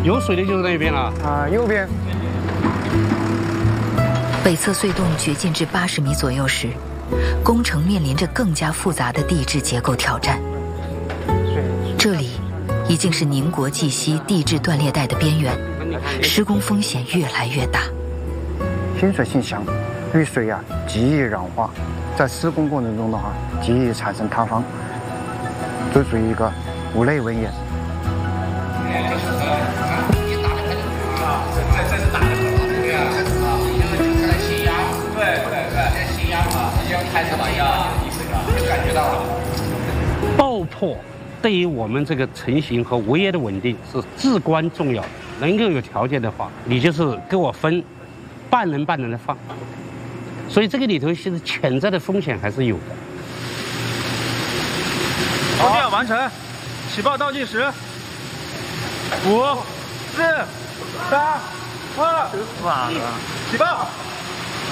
有水的就是那边了。 啊，右边。 北侧隧洞掘进至80米左右时，工程面临着更加复杂的地质结构挑战。这里已经是宁国冀西地质断裂带的边缘，施工风险越来越大。 新水性强，遇水啊极易氧化，在施工过程中的话，极易产生塌方，这属于一个五类危险。 爆破对于我们这个成型和物业的稳定是至关重要的。能够有条件的话，你就是给我分半人半人的放。所以这个里头其实潜在的风险还是有的。 构建完成，起爆倒计时，5、4、3、2、1，起爆！